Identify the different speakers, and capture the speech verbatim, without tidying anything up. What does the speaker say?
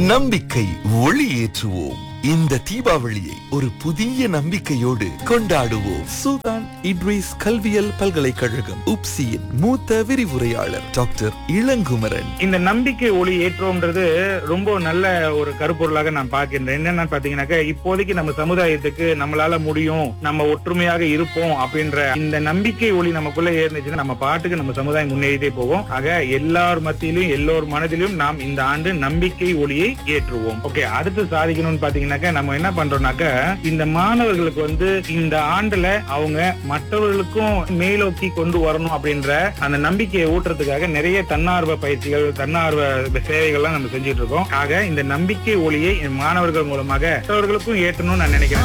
Speaker 1: நம்பிக்கை ஒளி ஏற்றுவோம். இந்த தீபாவளியை ஒரு புதிய நம்பிக்கையோடு கொண்டாடுவோம். சுல்தான் இட்ரிஸ் கல்வியல் பல்கலைக்கழகம் உப்சியின் மூத்த விரிவுரையாளர் டாக்டர் இளங்குமரன்.
Speaker 2: இந்த நம்பிக்கை ஒளி ஏற்றோம்ன்றது ரொம்ப நல்ல ஒரு கருப்பொருளாக நான் பார்க்கின்றேன். என்னன்னு பாத்தீங்கன்னாக்க, இப்போதைக்கு நம்ம சமுதாயத்துக்கு நம்மளால முடியும், நம்ம ஒற்றுமையாக இருப்போம் அப்படின்ற இந்த நம்பிக்கை ஒளி நமக்குள்ள ஏறிச்சுன்னா நம்ம பாட்டுக்கு நம்ம சமுதாயம் முன்னேறிட்டே போகும். ஆக எல்லார் மத்தியிலும் எல்லோர் மனதிலும் நாம் இந்த ஆண்டு நம்பிக்கை ஒளியை ஏற்றுவோம். ஓகே, அடுத்து சாதிக்கணும்னு பாத்தீங்கன்னா நம்ம என்ன பண்றோம்னாக்க, இந்த மாணவர்களுக்கு வந்து இந்த ஆண்டுல அவங்க மற்றவர்களுக்கும் மேலோக்கி கொண்டு வரணும் அப்படின்ற அந்த நம்பிக்கையை ஊட்டுறதுக்காக நிறைய தன்னார்வ பயிற்சிகள், தன்னார்வ சேவைகள்லாம் நம்ம செஞ்சுட்டு இருக்கோம். ஆக இந்த நம்பிக்கை ஒளியை மாணவர்கள் மூலமாக மற்றவர்களுக்கும் ஏற்றணும்னு நான் நினைக்கிறேன்.